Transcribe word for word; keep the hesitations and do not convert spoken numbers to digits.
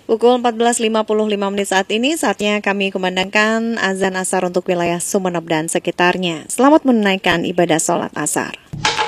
Pukul empat belas lima puluh lima menit saat ini, saatnya kami kumandangkan azan asar untuk wilayah Sumeneb dan sekitarnya. Selamat menunaikan ibadah sholat asar.